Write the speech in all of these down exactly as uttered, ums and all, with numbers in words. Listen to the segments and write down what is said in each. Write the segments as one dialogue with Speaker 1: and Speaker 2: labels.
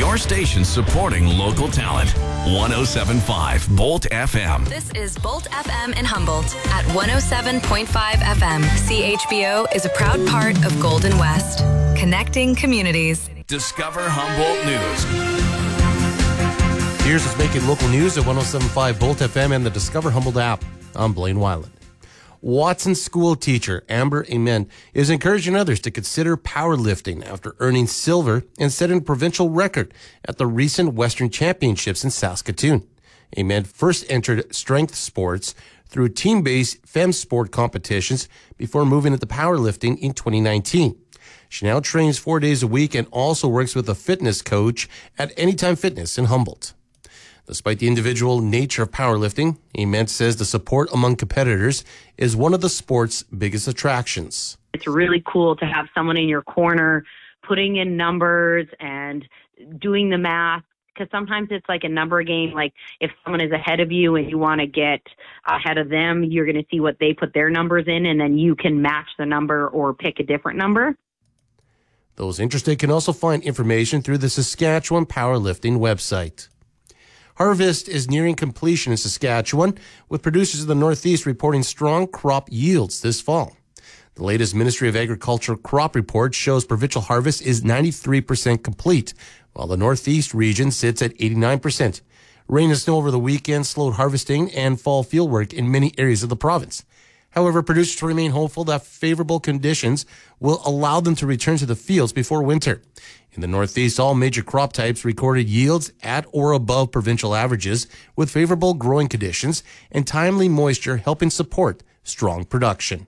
Speaker 1: Your station supporting local talent. one oh seven point five Bolt F M.
Speaker 2: This is Bolt F M in Humboldt at one oh seven point five F M. C H B O is a proud part of Golden West, connecting communities.
Speaker 1: Discover Humboldt News.
Speaker 3: Here's what's making local news at one oh seven point five Bolt F M and the Discover Humboldt app. I'm Blaine Weiland. Watson school teacher Amber Amen is encouraging others to consider powerlifting after earning silver and setting a provincial record at the recent Western Championships in Saskatoon. Amen first entered strength sports through team-based fem sport competitions before moving into powerlifting in twenty nineteen. She now trains four days a week and also works with a fitness coach at Anytime Fitness in Humboldt. Despite the individual nature of powerlifting, Amen says the support among competitors is one of the sport's biggest attractions.
Speaker 4: It's really cool to have someone in your corner putting in numbers and doing the math, because sometimes it's like a number game. Like if someone is ahead of you and you want to get ahead of them, you're going to see what they put their numbers in, and then you can match the number or pick a different number.
Speaker 3: Those interested can also find information through the Saskatchewan Powerlifting website. Harvest is nearing completion in Saskatchewan, with producers in the Northeast reporting strong crop yields this fall. The latest Ministry of Agriculture crop report shows provincial harvest is ninety-three percent complete, while the Northeast region sits at eighty-nine percent. Rain and snow over the weekend slowed harvesting and fall fieldwork in many areas of the province. However, producers remain hopeful that favorable conditions will allow them to return to the fields before winter. In the Northeast, all major crop types recorded yields at or above provincial averages, with favorable growing conditions and timely moisture helping support strong production.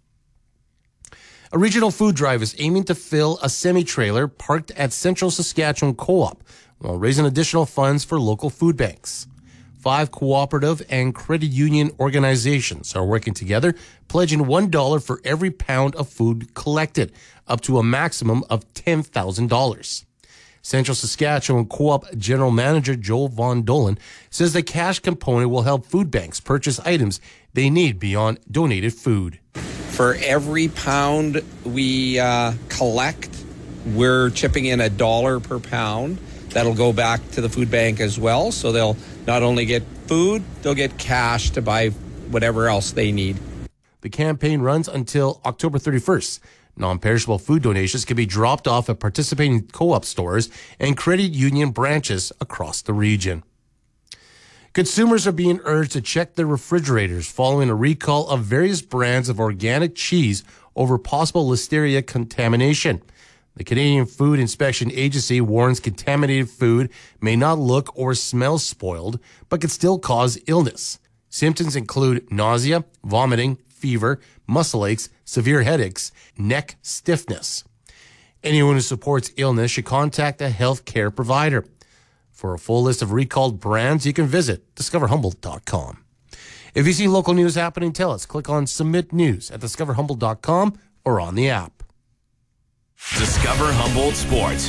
Speaker 3: A regional food drive is aiming to fill a semi-trailer parked at Central Saskatchewan Co-op while raising additional funds for local food banks. Five cooperative and credit union organizations are working together, pledging one dollar for every pound of food collected, up to a maximum of ten thousand dollars. Central Saskatchewan Co-op General Manager Joel Von Dolan says the cash component will help food banks purchase items they need beyond donated food.
Speaker 5: For every pound we uh, collect, we're chipping in a dollar per pound. That'll go back to the food bank as well, so they'll not only get food, they'll get cash to buy whatever else they need.
Speaker 3: The campaign runs until October thirty-first. Non-perishable food donations can be dropped off at participating co-op stores and credit union branches across the region. Consumers are being urged to check their refrigerators following a recall of various brands of organic cheese over possible listeria contamination. The Canadian Food Inspection Agency warns contaminated food may not look or smell spoiled, but can still cause illness. Symptoms include nausea, vomiting, fever, muscle aches, severe headaches, neck stiffness. Anyone who supports illness should contact a health care provider. For a full list of recalled brands, you can visit discover humboldt dot com. If you see local news happening, tell us. Click on Submit News at discover humboldt dot com or on the app.
Speaker 1: Discover Humboldt Sports.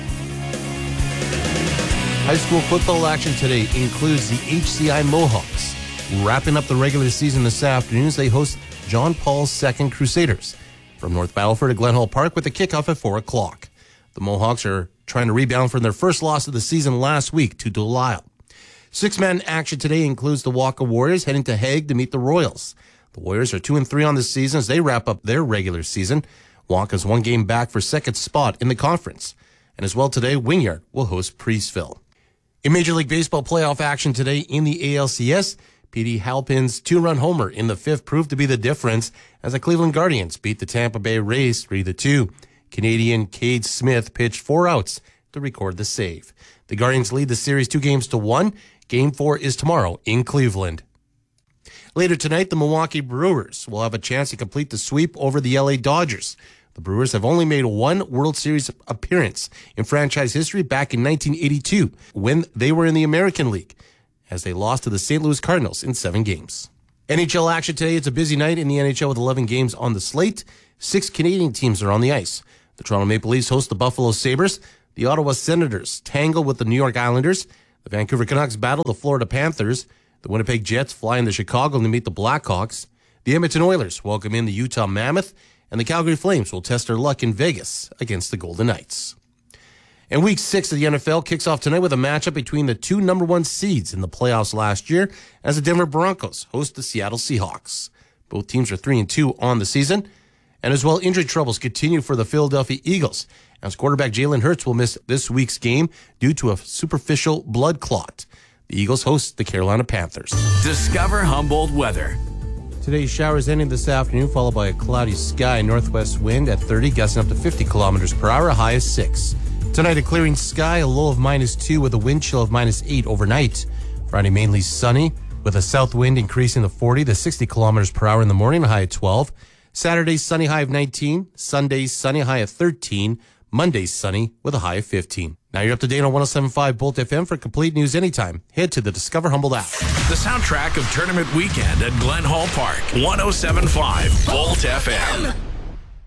Speaker 3: High school football action today includes the H C I Mohawks. Wrapping up the regular season this afternoon as they host John Paul's Second Crusaders from North Battleford to Glen Hall Park with a kickoff at four o'clock. The Mohawks are trying to rebound from their first loss of the season last week to Delisle. Six-man action today includes the Waka Warriors heading to Hague to meet the Royals. The Warriors are two and three on the season as they wrap up their regular season. Waka's one game back for second spot in the conference. And as well today, Wynyard will host Priestville. In Major League Baseball playoff action today in the A L C S, P D Halpin's two-run homer in the fifth proved to be the difference as the Cleveland Guardians beat the Tampa Bay Rays three to two. Canadian Cade Smith pitched four outs to record the save. The Guardians lead the series two games to one. Game four is tomorrow in Cleveland. Later tonight, the Milwaukee Brewers will have a chance to complete the sweep over the L A Dodgers. The Brewers have only made one World Series appearance in franchise history back in nineteen eighty-two when they were in the American League, as they lost to the Saint Louis Cardinals in seven games. N H L action today. It's a busy night in the N H L with eleven games on the slate. Six Canadian teams are on the ice. The Toronto Maple Leafs host the Buffalo Sabres. The Ottawa Senators tangle with the New York Islanders. The Vancouver Canucks battle the Florida Panthers. The Winnipeg Jets fly into Chicago to meet the Blackhawks. The Edmonton Oilers welcome in the Utah Mammoth. And the Calgary Flames will test their luck in Vegas against the Golden Knights. And week six of the N F L kicks off tonight with a matchup between the two number one seeds in the playoffs last year as the Denver Broncos host the Seattle Seahawks. Both teams are three and two on the season. And as well, injury troubles continue for the Philadelphia Eagles, as quarterback Jalen Hurts will miss this week's game due to a superficial blood clot. The Eagles host the Carolina Panthers.
Speaker 1: Discover Humboldt weather.
Speaker 3: Today's showers ending this afternoon, followed by a cloudy sky, northwest wind at thirty, gusting up to fifty kilometers per hour, a high of six. Tonight, a clearing sky, a low of minus two with a wind chill of minus eight overnight. Friday, mainly sunny with a south wind increasing to forty to sixty kilometers per hour in the morning, a high of twelve. Saturday, sunny, high of nineteen. Sunday, sunny, high of thirteen. Monday, sunny with a high of fifteen. Now you're up to date on one oh seven point five Bolt F M. For complete news anytime, head to the Discover Humboldt app.
Speaker 1: The soundtrack of Tournament Weekend at Glen Hall Park. one oh seven point five Bolt F M.